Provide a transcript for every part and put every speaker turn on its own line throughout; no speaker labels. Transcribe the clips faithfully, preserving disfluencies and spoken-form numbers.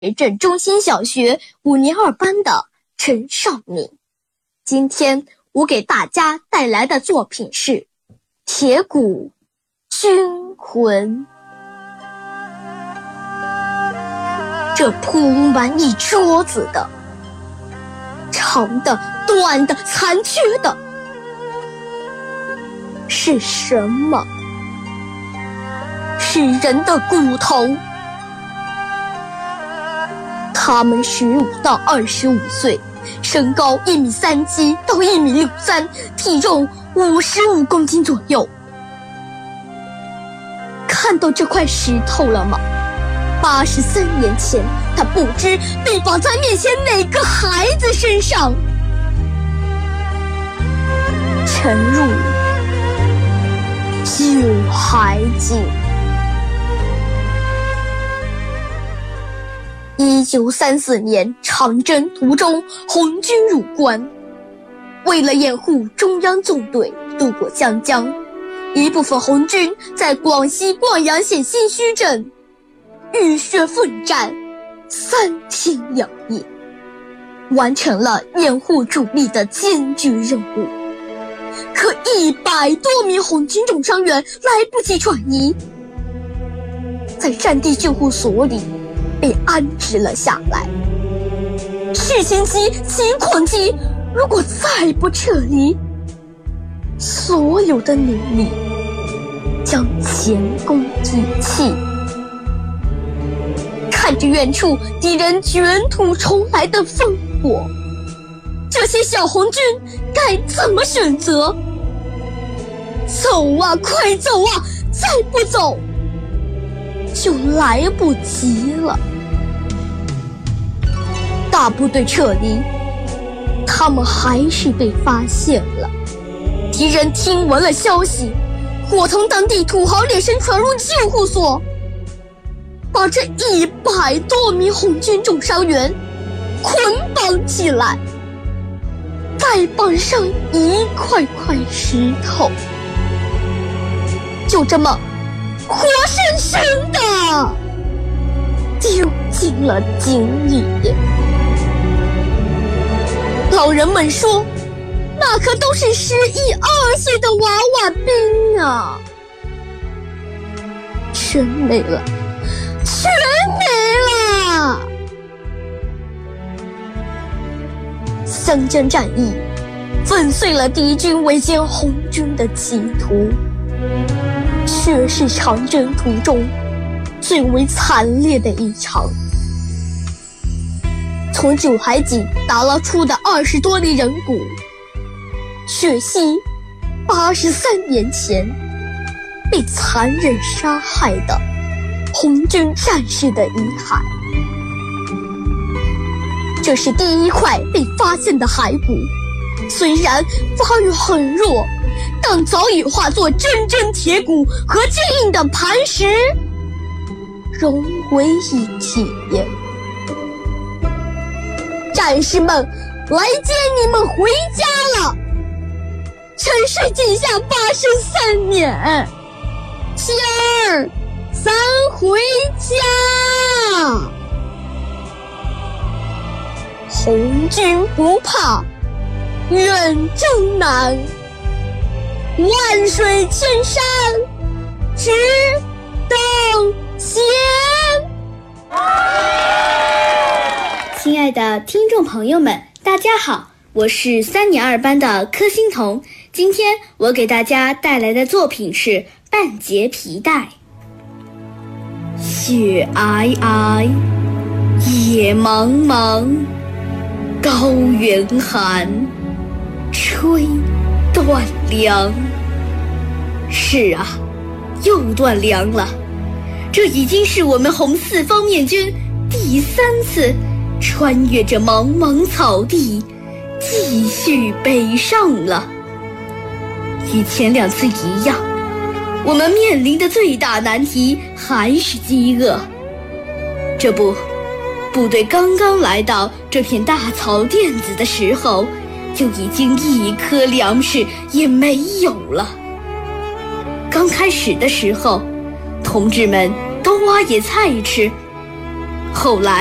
镇中心小学五年二班的陈少敏。今天我给大家带来的作品是《铁骨军魂》。这铺满一桌子的，长的、短的、残缺的，是什么？是人的骨头。他们十五到二十五岁，身高一米三七到一米六三，体重五十五公斤左右。看到这块石头了吗？八十三年前，他不知被绑在面前哪个孩子身上，沉入旧海井。一九三四年，长征途中，红军入关，为了掩护中央纵队渡过江江，一部分红军在广西灌阳县新圩镇浴血奋战三天两夜，完成了掩护主力的艰巨任务。可一百多名红军重伤员来不及转移，在战地救护所里被安置了下来。事情急，情况急，如果再不撤离，所有的努力将前功尽弃。看着远处敌人卷土重来的烽火，这些小红军该怎么选择？走啊，快走啊！再不走就来不及了。大部队撤离，他们还是被发现了。敌人听闻了消息，伙同当地土豪劣绅闯入救护所，把这一百多名红军重伤员捆绑起来，再绑上一块块石头，就这么活生生的丢进了井里。老人们说，那可都是十一二岁的娃娃兵啊，全没了，全没了。湘江战役粉碎了敌军围歼红军的企图，却是长征途中最为惨烈的一场。从九海井打捞出的二十多粒人骨，血洗八十三年前被残忍杀害的红军战士的遗骸。这是第一块被发现的骸骨，虽然发育很弱，但早已化作铮铮铁骨和坚硬的磐石融为一体。战士们，来接你们回家了！沉睡井下八十三年，七儿三回家。红军不怕远征难，万水千山只等闲。
亲爱的听众朋友们，大家好，我是三年二班的柯欣彤。今天我给大家带来的作品是半截皮带。雪皑皑，野茫茫，高原寒，吹断粮。是啊，又断粮了。这已经是我们红四方面军第三次穿越着茫茫草地，继续北上了。与前两次一样，我们面临的最大难题还是饥饿。这不，部队刚刚来到这片大草甸子的时候，就已经一颗粮食也没有了。刚开始的时候，同志们都挖野菜吃，后来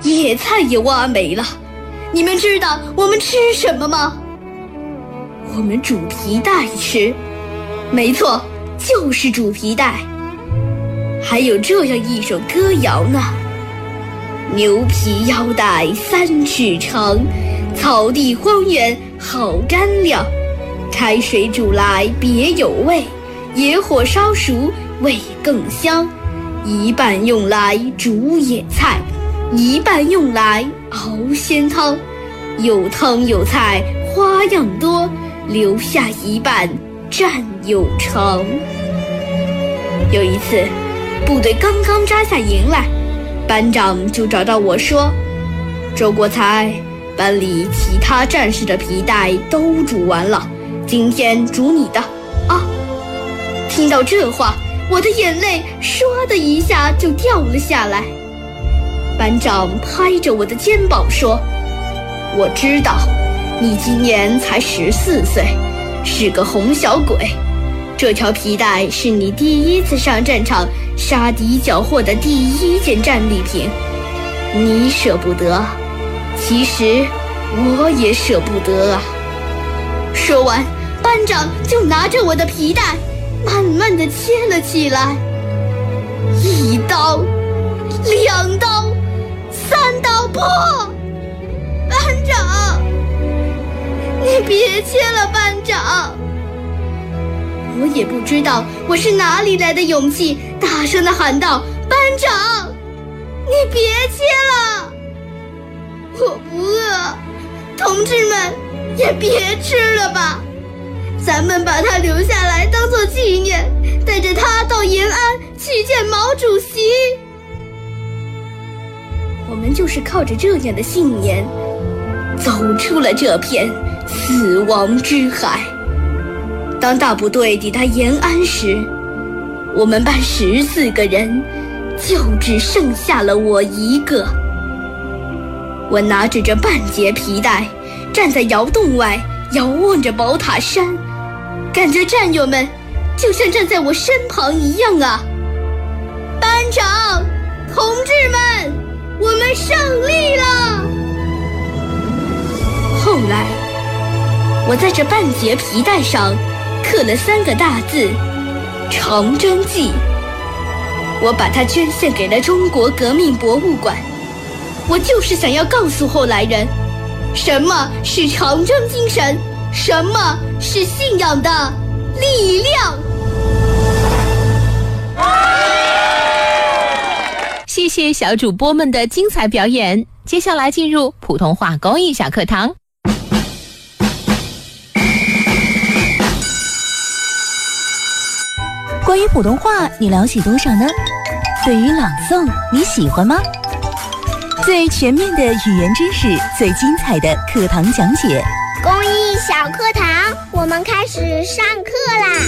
野菜也挖没了。你们知道我们吃什么吗？我们煮皮带吃，没错，就是煮皮带。还有这样一首歌谣呢：牛皮腰带三尺长，草地荒原好干粮。开水煮来别有味，野火烧熟味更香。一半用来煮野菜，一半用来熬鲜汤。有汤有菜花样多，留下一半占有成。有一次，部队刚刚扎下营来，班长就找到我说：周国才，班里其他战士的皮带都煮完了，今天煮你的啊！听到这话，我的眼泪唰的一下就掉了下来。班长拍着我的肩膀说：我知道，你今年才十四岁，是个红小鬼。这条皮带是你第一次上战场杀敌缴获的第一件战利品，你舍不得，其实我也舍不得啊。说完，班长就拿着我的皮带慢慢地切了起来，一刀两刀三刀，破！班长，你别切了，班长！我也不知道我是哪里来的勇气，大声地喊道：班长，你别切了！我不饿，同志们也别吃了吧，咱们把它留下来当作纪念，带着它到延安去见毛主席。我们就是靠着这样的信念，走出了这片死亡之海。当大部队抵达延安时，我们班十四个人，就只剩下了我一个。我拿着这半截皮带，站在窑洞外，遥望着宝塔山，感觉战友们就像站在我身旁一样啊！班长，同志们，我们胜利了！后来，我在这半截皮带上刻了三个大字：长征记。我把它捐献给了中国革命博物馆。我就是想要告诉后来人，什么是长征精神，什么是信仰的力量。
谢谢小主播们的精彩表演，接下来进入普通话公益小课堂。
关于普通话，你了解多少呢？对于朗诵，你喜欢吗？最全面的语言知识，最精彩的课堂讲解。
公益小课堂，我们开始上课啦！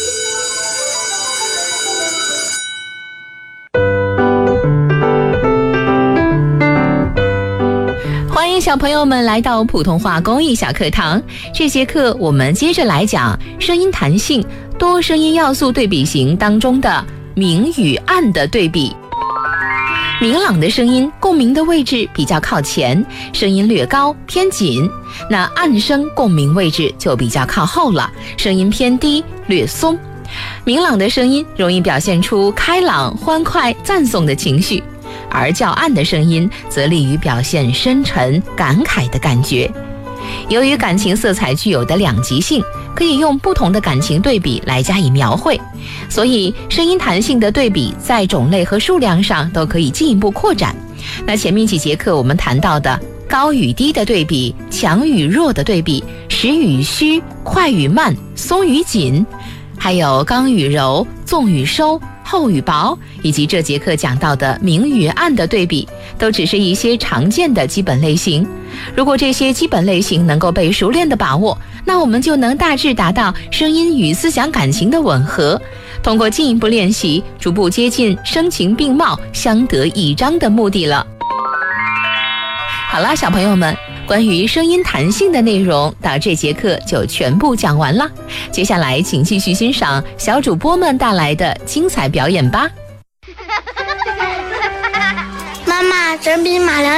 欢迎小朋友们来到普通话公益小课堂。这节课我们接着来讲声音弹性多声音要素对比型当中的明与暗的对比。明朗的声音共鸣的位置比较靠前，声音略高偏紧，那暗声共鸣位置就比较靠后了，声音偏低略松。明朗的声音容易表现出开朗欢快赞颂的情绪，而较暗的声音则利于表现深沉感慨的感觉。由于感情色彩具有的两极性，可以用不同的感情对比来加以描绘，所以声音弹性的对比在种类和数量上都可以进一步扩展。那前面几节课我们谈到的高与低的对比，强与弱的对比，实与虚，快与慢，松与紧，还有刚与柔，重与收，厚与薄，以及这节课讲到的明与暗的对比，都只是一些常见的基本类型。如果这些基本类型能够被熟练的把握，那我们就能大致达到声音与思想感情的吻合，通过进一步练习，逐步接近声情并茂、相得益彰的目的了。好了，小朋友们，关于声音弹性的内容到这节课就全部讲完了。接下来请继续欣赏小主播们带来的精彩表演吧。
妈妈，整笔马良